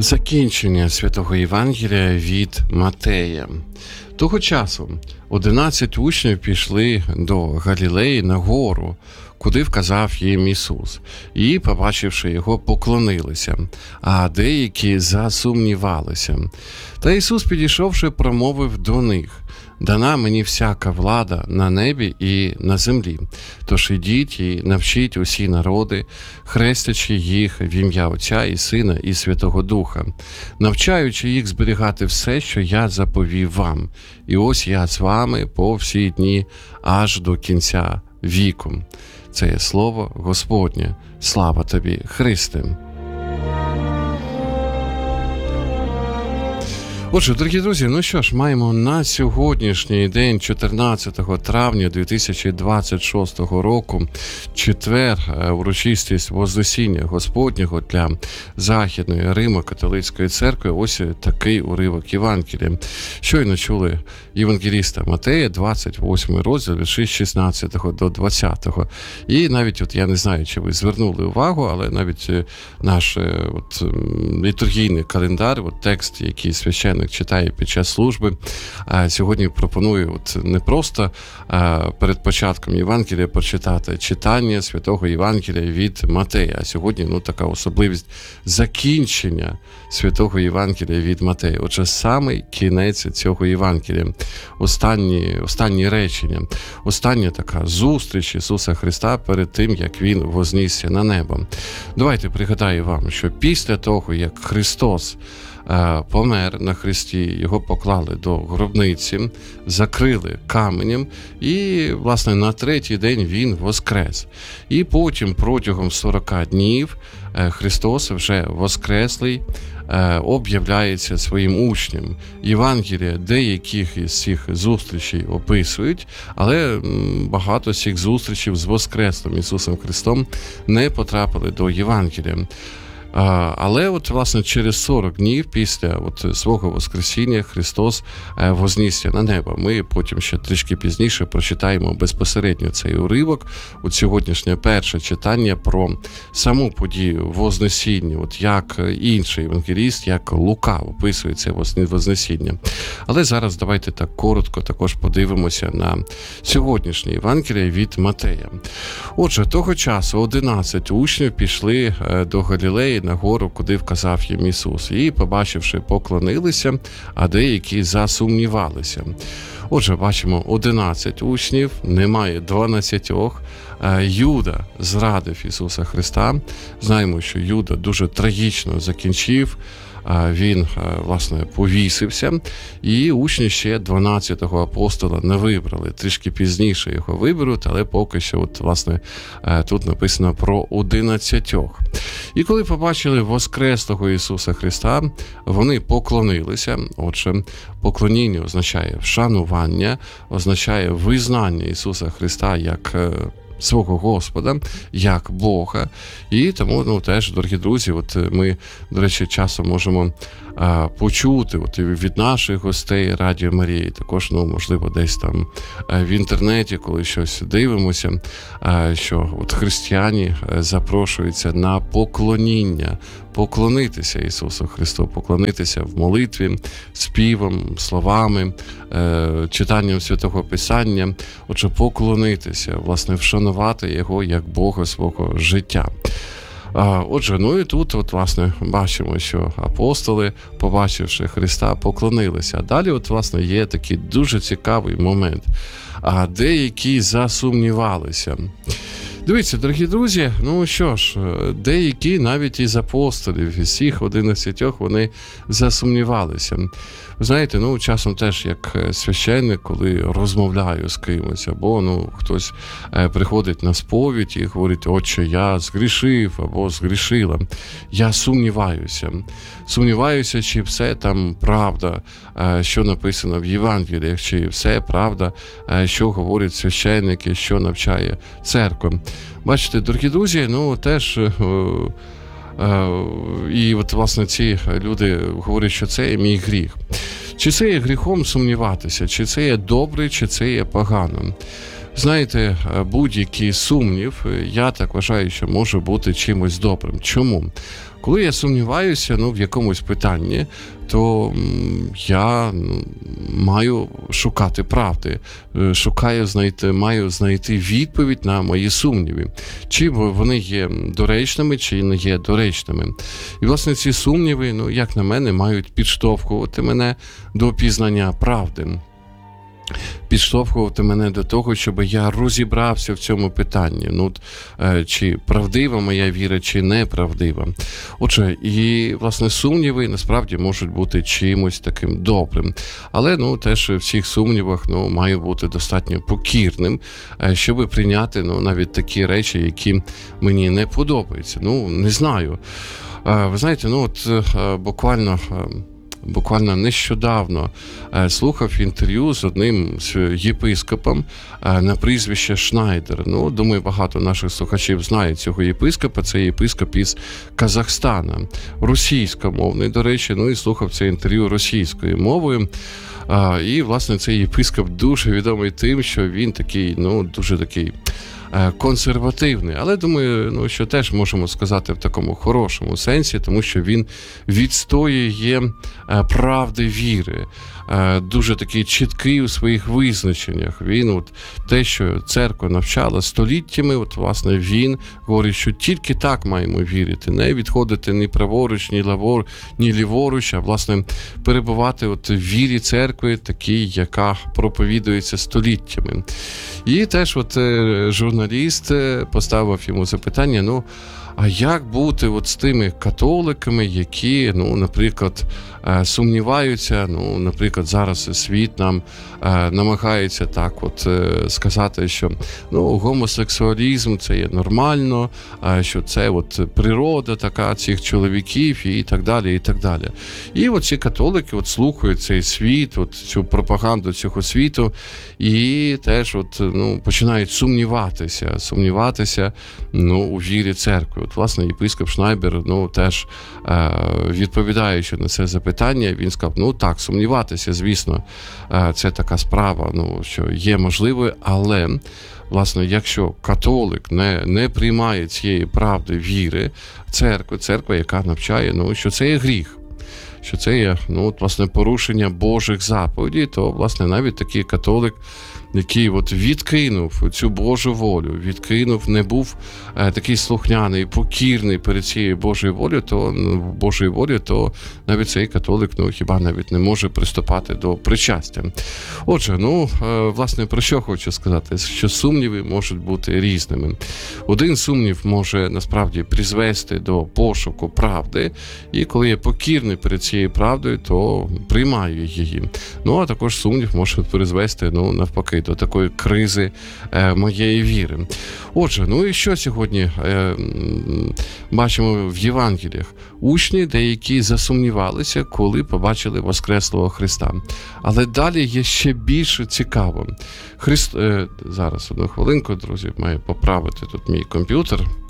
Закінчення Святого Євангелія від Матея. Того часу 11 учнів пішли до Галілеї на гору, куди вказав їм Ісус, і, побачивши його, поклонилися, а деякі засумнівалися. Та Ісус, підійшовши, промовив до них: «Дана мені всяка влада на небі і на землі. Тож ідіть і навчіть усі народи, хрестячи їх в ім'я Отця і Сина і Святого Духа, навчаючи їх зберігати все, що я заповів вам. І ось я з вами по всі дні, аж до кінця віку». Це є слово Господнє. Слава тобі, Христе! Отже, дорогі друзі, ну що ж, маємо на сьогоднішній день, 14 травня 2026 року, четвер, урочистість Вознесіння Господнього для Західної Римо-католицької церкви. Ось такий уривок Євангелія. Щойно чули євангеліста Матея, 28 розділ, вірші з 16 до 20. І навіть, я не знаю, чи ви звернули увагу, але навіть наш літургійний календар, текст, який священник читає під час служби, сьогодні пропоную не просто перед початком Євангелія прочитати читання Святого Євангелія від Матея, а сьогодні така особливість закінчення Святого Євангелія від Матея. Отже, самий кінець цього Євангелія, останні речення, остання така зустріч Ісуса Христа перед тим, як Він вознісся на небо. Давайте пригадаю вам, що після того, як Христос помер на хресті, його поклали до гробниці, закрили каменем, і, власне, на третій день він воскрес. І потім протягом 40 днів Христос, вже воскреслий, об'являється своїм учням. Євангелія деяких із цих зустрічей описують, але багато з цих зустрічей з воскреслим Ісусом Христом не потрапили до Євангелія. Але власне, через 40 днів після свого Воскресіння Христос вознісся на небо. Ми потім ще трішки пізніше прочитаємо безпосередньо цей уривок. Сьогоднішнє перше читання про саму подію Вознесіння, як інший евангеліст, як Лука описує це Вознесіння. Але зараз давайте так коротко також подивимося на сьогоднішнє Євангеліє від Матея. Отже, того часу 11 учнів пішли до Галілеї на гору, куди вказав їм Ісус. І, побачивши, поклонилися, а деякі засумнівалися. Отже, бачимо 11 учнів, немає 12. Юда зрадив Ісуса Христа. Знаємо, що Юда дуже трагічно закінчив. Він, власне, повісився, і учні ще 12-го апостола не вибрали. Трішки пізніше його виберуть, але поки що, власне, тут написано про 11. І коли побачили воскреслого Ісуса Христа, вони поклонилися. Отже, поклоніння означає вшанування, означає визнання Ісуса Христа як свого Господа, як Бога. І тому, теж, дорогі друзі, ми, до речі, часом можемо почути від наших гостей Радіо Марії, також, можливо, десь там в інтернеті, коли щось дивимося, що християни запрошуються на поклоніння, поклонитися Ісусу Христу, поклонитися в молитві, співом, словами, читанням Святого Писання. Отже, поклонитися, власне, вшанувати Його як Бога свого життя. Отже, і тут, власне, бачимо, що апостоли, побачивши Христа, поклонилися. А далі, власне, є такий дуже цікавий момент. А деякі засумнівалися. Дивіться, дорогі друзі, що ж, деякі навіть із апостолів, із всіх 11, вони засумнівалися. Ви знаєте, часом теж як священник, коли розмовляю з кимось, або хтось приходить на сповідь і говорить: «Отче, я згрішив або згрішила». Я сумніваюся, чи все там правда, що написано в Євангеліях, чи все правда, що говорять священники, що навчає церква. Бачите, дорогі друзі, теж і власне ці люди говорять, що це є мій гріх. Чи це є гріхом сумніватися, чи це є добре, чи це є погано? знаєте, будь-який сумнів, я так вважаю, що може бути чимось добрим. Чому? Коли я сумніваюся в якомусь питанні, то я маю шукати правди, маю знайти відповідь на мої сумніви. Чи вони є доречними, чи не є доречними. І, власне, ці сумніви, як на мене, мають підштовхувати мене до пізнання правди. Підштовхувати мене до того, щоб я розібрався в цьому питанні. Чи правдива моя віра, чи неправдива. Отже, і, власне, сумніви насправді можуть бути чимось таким добрим. Але, теж в цих сумнівах, маю бути достатньо покірним, щоб прийняти, навіть такі речі, які мені не подобаються. Не знаю. Ви знаєте, буквально нещодавно слухав інтерв'ю з одним єпископом на прізвище Шнайдер. Думаю, багато наших слухачів знають цього єпископа. Це єпископ із Казахстана. Російськомовний, до речі, і слухав це інтерв'ю російською мовою. І, власне, цей єпископ дуже відомий тим, що він такий, дуже такий консервативний, але думаю, що теж можемо сказати в такому хорошому сенсі, тому що він відстоює правди віри, дуже такий чіткий у своїх визначеннях. Він те, що церква навчала століттями, власне, він говорить, що тільки так маємо вірити, не відходити ні праворуч, ні ліворуч, а, власне, перебувати в вірі церкви, такій, яка проповідується століттями. І теж журналіст поставив йому запитання, а як бути з тими католиками, які, наприклад, сумніваються, наприклад, зараз світ нам намагається так сказати, що гомосексуалізм це є нормально, що це природа така цих чоловіків і так далі, і так далі. І ці католики слухають цей світ, цю пропаганду цього світу і теж починають сумніватися у вірі церкви. Власне, єпископ Шнайдер теж відповідаючи на це запитання, він сказав, так, сумніватися, звісно, це така справа, що є можливою, але, власне, якщо католик не приймає цієї правди віри церква, яка навчає, що це є гріх, що це є, власне, порушення Божих заповідей, то, власне, навіть такий католик, який відкинув цю Божу волю, не був такий слухняний, покірний перед цією Божою волею, то навіть цей католик, хіба навіть не може приступати до причастя. Отже, власне, про що хочу сказати? Що сумніви можуть бути різними. Один сумнів може, насправді, призвести до пошуку правди, і коли я покірний перед цією правдою, то приймаю її. А також сумнів може призвести, навпаки, до такої кризи моєї віри. Отже, і що сьогодні бачимо в Євангеліях? Учні деякі засумнівалися, коли побачили Воскреслого Христа. Але далі є ще більш цікаво. Зараз, одну хвилинку, друзі, маю поправити тут мій комп'ютер.